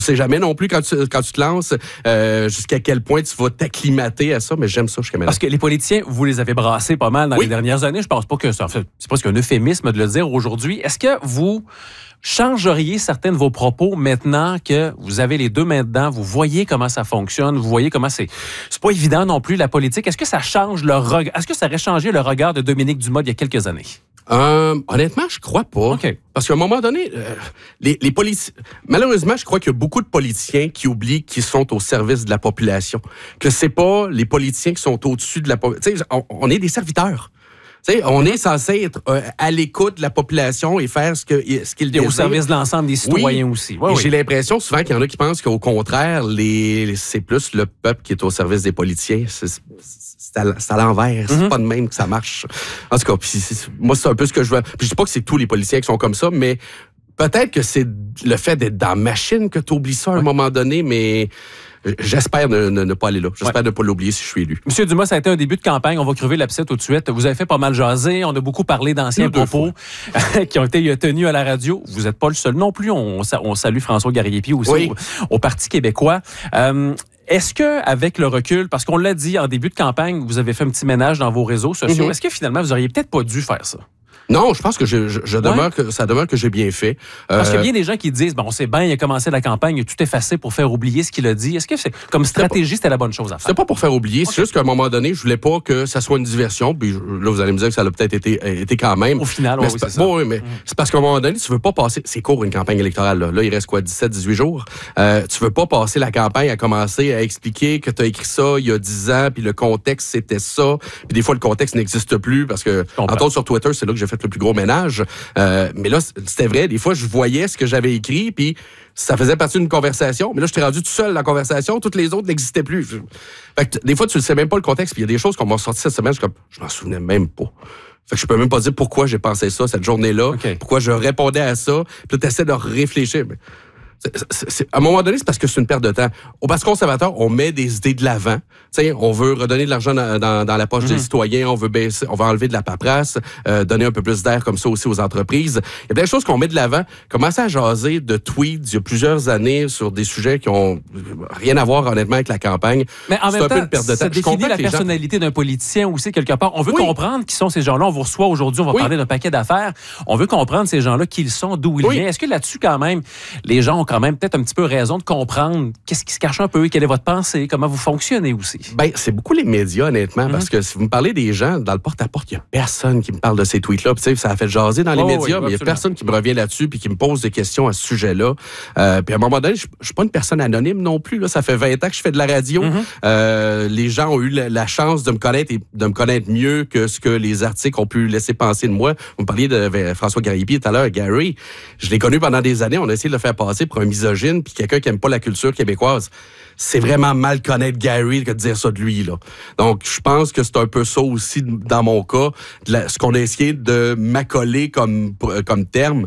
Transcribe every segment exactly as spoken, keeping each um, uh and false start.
Tu sais jamais non plus quand tu, quand tu te lances euh, jusqu'à quel point tu vas t'acclimater à ça, mais j'aime ça jusqu'à maintenant. Parce que les politiciens, vous les avez brassés pas mal dans oui. les dernières années. Je pense pas que ça, en fait, c'est presque un euphémisme de le dire aujourd'hui. Est-ce que vous changeriez certains de vos propos maintenant que vous avez les deux mains dedans, vous voyez comment ça fonctionne, vous voyez comment c'est... C'est pas évident non plus, la politique. Est-ce que ça change le regard... Est-ce que ça aurait changé le regard de Dominique Dumas il y a quelques années? Euh, honnêtement, je crois pas. Okay. Parce qu'à un moment donné, euh, les, les politiciens... Malheureusement, je crois qu'il y a beaucoup de politiciens qui oublient qu'ils sont au service de la population. Que c'est pas les politiciens qui sont au-dessus de la population. Tu sais, on, on est des serviteurs. Tu sais, on est censé être euh, à l'écoute de la population et faire ce que ce qu'ils désirent. Et au service de l'ensemble des citoyens oui. aussi. Oui, et oui. J'ai l'impression souvent qu'il y en a qui pensent qu'au contraire, les, c'est plus le peuple qui est au service des politiciens. C'est, c'est, à, c'est à l'envers. Mm-hmm. C'est pas de même que ça marche. En tout cas, pis c'est, moi, c'est un peu ce que je veux. Puis je dis pas que c'est tous les politiciens qui sont comme ça, mais peut-être que c'est le fait d'être dans la machine que tu oublies ça à un oui. moment donné, mais... J'espère ne, ne, ne pas aller là. J'espère ouais. ne pas l'oublier si je suis élu. Monsieur Dumas, ça a été un début de campagne. On va crever l'abcès tout de suite. Vous avez fait pas mal jaser. On a beaucoup parlé d'anciens Une propos qui ont été tenus à la radio. Vous n'êtes pas le seul non plus. On, on salue François Gariepi aussi oui. au, au Parti québécois. Euh, Est-ce que, avec le recul, parce qu'on l'a dit en début de campagne, vous avez fait un petit ménage dans vos réseaux sociaux, mm-hmm. est-ce que finalement, vous auriez peut-être pas dû faire ça? Non, je pense que je, je, je demeure ouais. que ça demeure que j'ai bien fait. Parce euh, qu'il y a bien des gens qui disent, bon, c'est bien, il a commencé la campagne, il a tout effacé pour faire oublier ce qu'il a dit. Est-ce que c'est comme stratégie, c'était, pas, c'était la bonne chose à faire? C'est pas pour faire oublier, okay. c'est juste qu'à un moment donné, je voulais pas que ça soit une diversion. Puis là, vous allez me dire que ça a peut-être été, été quand même. Au final, mais oui, c'est, c'est pas, ça. Bon, oui, mais mmh. c'est parce qu'à un moment donné, tu veux pas passer. C'est court une campagne électorale. Là, là il reste quoi, dix-sept, dix-huit jours. Euh, tu veux pas passer la campagne à commencer à expliquer que tu as écrit ça il y a dix ans, puis le contexte c'était ça. Puis des fois, le contexte n'existe plus parce que, entre autres sur Twitter, c'est là que j'ai fait le plus gros ménage. Euh, mais là, c'était vrai. Des fois, je voyais ce que j'avais écrit, puis ça faisait partie d'une conversation. Mais là, je t'ai rendu tout seul dans la conversation. Toutes les autres n'existaient plus. Fait que des fois, tu ne sais même pas le contexte. Puis il y a des choses qu'on m'a sorties cette semaine. Je, comme, je m'en souvenais même pas. Fait que je peux même pas dire pourquoi j'ai pensé ça cette journée-là. Okay. Pourquoi je répondais à ça. Puis là, tu essaies de réfléchir. Mais c'est, c'est, c'est, à un moment donné, c'est parce que c'est une perte de temps. Au Parti conservateur, on met des idées de l'avant. T'sais, on veut redonner de l'argent dans, dans, dans la poche mmh. des citoyens, on veut baisser, on veut enlever de la paperasse, euh, donner un peu plus d'air comme ça aussi aux entreprises. Il y a plein de choses qu'on met de l'avant. Commencer à jaser de tweets il y a plusieurs années sur des sujets qui ont rien à voir honnêtement avec la campagne. Mais en c'est même un temps, peu une perte de ça temps. définit la gens... personnalité d'un politicien aussi quelque part. On veut oui. comprendre qui sont ces gens-là. On vous reçoit aujourd'hui, on va oui. parler d'un paquet d'affaires. On veut comprendre ces gens-là, qui ils sont, d'où ils oui. viennent. Est-ce que là-dessus quand même, les gens ont quand même peut-être un petit peu raison de comprendre qu'est-ce qui se cache un peu, quelle est votre pensée, comment vous fonctionnez aussi? Ben, c'est beaucoup les médias, honnêtement, mm-hmm. parce que si vous me parlez des gens, dans le porte-à-porte, il n'y a personne qui me parle de ces tweets-là. Puis, ça a fait jaser dans les oh, médias, oui, mais il n'y a personne qui me revient là-dessus puis qui me pose des questions à ce sujet-là. Euh, puis à un moment donné, je ne suis pas une personne anonyme non plus. Là. Ça fait vingt ans que je fais de la radio. Mm-hmm. Euh, les gens ont eu la, la chance de me connaître et de me connaître mieux que ce que les articles ont pu laisser penser de moi. Vous me parliez de François Gariepi tout à l'heure, Gary. Je l'ai connu pendant des années. On a essayé de le faire passer pour un misogyne puis quelqu'un qui n'aime pas la culture québécoise. C'est vraiment mal connaître Gary que de dire ça de lui, là. Donc, je pense que c'est un peu ça aussi, dans mon cas, de la, ce qu'on a essayé de m'accoler comme, comme terme.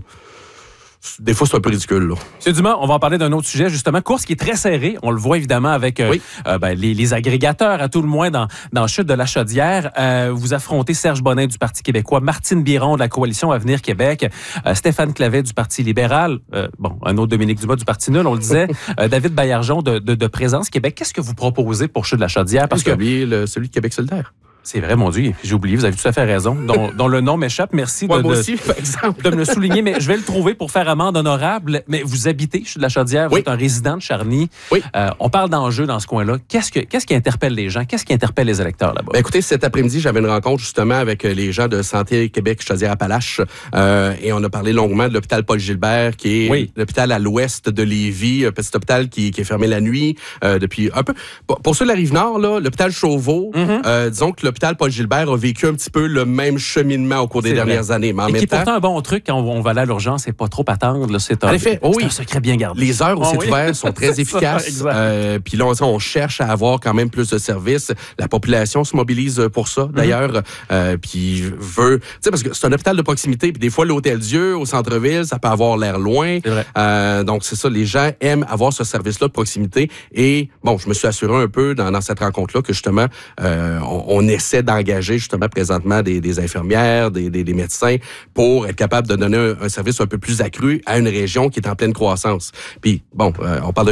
Des fois, c'est un peu ridicule, là. Monsieur Dumas, on va en parler d'un autre sujet, justement. Course qui est très serrée. On le voit évidemment avec euh, oui. euh, ben, les, les agrégateurs, à tout le moins, dans, dans Chute de la Chaudière. Euh, vous affrontez Serge Bonin du Parti québécois, Martine Biron de la Coalition Avenir Québec, euh, Stéphane Clavet du Parti libéral, euh, bon, un autre Dominique Dumas du Parti nul, on le disait, euh, David Baillargeon de, de, de Présence Québec. Qu'est-ce que vous proposez pour Chute de la Chaudière? Parce que oublié le, celui de Québec solidaire. C'est vrai, mon Dieu, j'ai oublié, vous avez tout à fait raison, dont, dont le nom m'échappe. Merci ouais, de, moi de, aussi, par exemple. de me le souligner, mais je vais le trouver pour faire amende honorable. Mais vous habitez, je suis de la Chaudière, vous oui. êtes un résident de Charny. Oui. Euh, on parle d'enjeux dans ce coin-là. Qu'est-ce, que, qu'est-ce qui interpelle les gens? Qu'est-ce qui interpelle les électeurs là-bas? Ben écoutez, cet après-midi, j'avais une rencontre justement avec les gens de Santé Québec Chaudière-Appalaches euh, et on a parlé longuement de l'hôpital Paul-Gilbert, qui est oui. l'hôpital à l'ouest de Lévis, un petit hôpital qui, qui est fermé la nuit euh, depuis un peu. Pour ceux de la Rive-Nord, là, l'hôpital Chauveau, mm-hmm. euh, disons que l'hôpital Paul-Gilbert a vécu un petit peu le même cheminement au cours des c'est dernières vrai. années. Mais en et même qui est temps, pourtant un bon truc quand on va aller à l'urgence, c'est pas trop attendre. Là, c'est un, en effet, oh c'est oui. un secret bien gardé. Les heures où oh c'est oui. ouvert sont très efficaces. Ça, euh, Puis là, on, on cherche à avoir quand même plus de services. La population se mobilise pour ça, d'ailleurs. Mm-hmm. Euh, puis veut... Tu sais, parce que c'est un hôpital de proximité. Puis des fois, l'Hôtel-Dieu, au centre-ville, ça peut avoir l'air loin. C'est vrai. Euh, donc, c'est ça. Les gens aiment avoir ce service-là de proximité. Et bon, je me suis assuré un peu dans, dans cette rencontre-là que justement, euh, on, on essaie d'engager justement présentement des, des infirmières, des, des, des médecins pour être capable de donner un, un service un peu plus accru à une région qui est en pleine croissance. Puis, bon, euh, on parle de